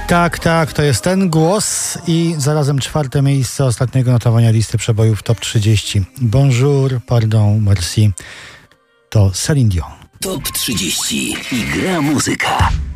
Tak, to jest ten głos i zarazem 4. miejsce ostatniego notowania listy przebojów Top 30. Bonjour, pardon, merci. To Celine Dion. Top 30 i gra muzyka.